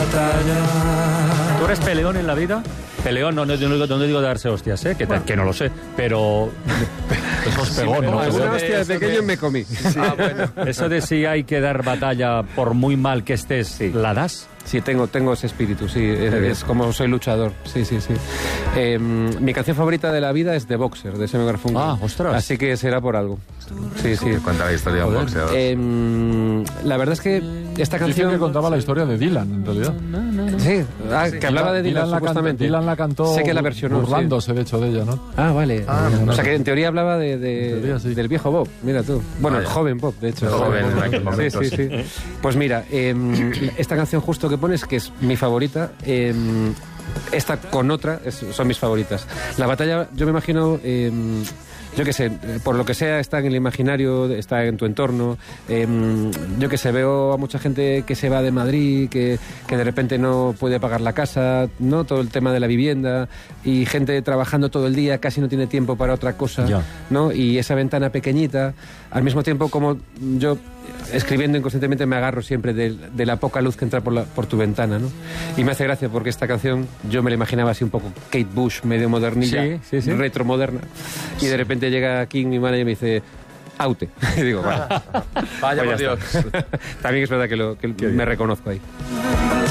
¿Tú eres peleón en la vida? Peleón, no digo darse hostias, que no lo sé, pero... Eso es pegón, ¿no? Una hostia de pequeño me comí. Sí. Eso de si hay que dar batalla por muy mal que estés, sí. ¿La das? Sí, tengo ese espíritu, sí. Es como soy luchador. Sí. Mi canción favorita de la vida es The Boxer, de Simon Garfunkel. Ah, ostras. Así que será por algo. Sí. Cuenta la historia de un boxeador. La verdad es que esta canción... Dice que contaba la historia de Dylan, en realidad. Sí, que hablaba de Dylan, supuestamente. Dylan la cantó, sé que la versionó, burlándose, de hecho, de ella, ¿no? Ah, vale. No. O sea, que en teoría hablaba teoría, sí. del viejo Bob, mira tú. Bueno, el joven Bob, de hecho. El joven en aquel momento. Sí. Pues mira, esta canción justo que pones, que es mi favorita, esta con otra son mis favoritas. La batalla, yo me imagino... yo qué sé, por lo que sea, está en el imaginario, está en tu entorno. Yo qué sé, veo a mucha gente que se va de Madrid, que de repente no puede pagar la casa, ¿no? Todo el tema de la vivienda, y gente trabajando todo el día, casi no tiene tiempo para otra cosa, ¿no? Y esa ventana pequeñita, al mismo tiempo como yo... escribiendo inconscientemente me agarro siempre de la poca luz que entra por tu ventana, ¿no? Y me hace gracia porque esta canción yo me la imaginaba así un poco Kate Bush, medio modernilla, sí. retromoderna, y de repente llega King, mi manager, y me dice Aute. Y digo, vaya por Dios. También es verdad que me reconozco ahí.